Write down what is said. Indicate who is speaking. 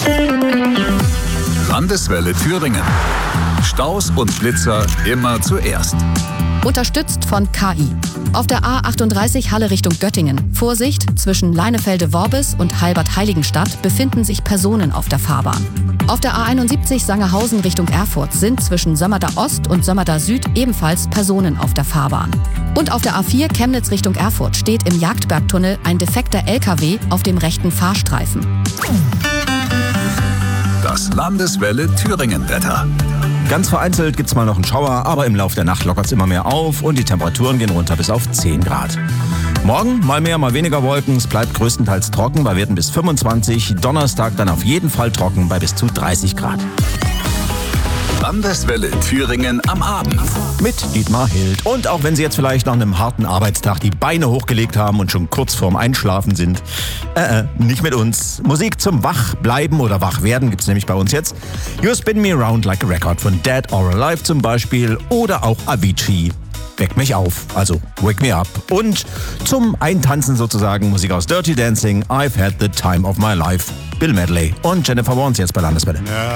Speaker 1: Landeswelle Thüringen. Staus und Blitzer immer zuerst.
Speaker 2: Unterstützt von KI. Auf der A38 Halle Richtung Göttingen. Vorsicht, zwischen Leinefelde-Worbis und Halbert-Heiligenstadt befinden sich Personen auf der Fahrbahn. Auf der A71 Sangerhausen Richtung Erfurt sind zwischen Sömmerda Ost und Sömmerda Süd ebenfalls Personen auf der Fahrbahn. Und auf der A4 Chemnitz Richtung Erfurt steht im Jagdbergtunnel ein defekter LKW auf dem rechten Fahrstreifen.
Speaker 1: Das Landeswelle Thüringen-Wetter.
Speaker 3: Ganz vereinzelt gibt's mal noch einen Schauer, aber im Laufe der Nacht lockert's immer mehr auf und die Temperaturen gehen runter bis auf 10 Grad. Morgen mal mehr, mal weniger Wolken. Es bleibt größtenteils trocken bei Werten bis 25. Donnerstag dann auf jeden Fall trocken bei bis zu 30 Grad.
Speaker 1: Landeswelle Thüringen am Abend.
Speaker 3: Mit Dietmar Hild. Und auch wenn Sie jetzt vielleicht nach einem harten Arbeitstag die Beine hochgelegt haben und schon kurz vorm Einschlafen sind, nicht mit uns. Musik zum Wachbleiben oder Wachwerden gibt's nämlich bei uns jetzt. You Spin Me Around Like a Record von Dead or Alive zum Beispiel oder auch Avicii. Weck mich auf, also Wake Me Up. Und zum Eintanzen sozusagen Musik aus Dirty Dancing, I've Had the Time of My Life, Bill Medley und Jennifer Warnes jetzt bei Landeswelle.
Speaker 4: Ja.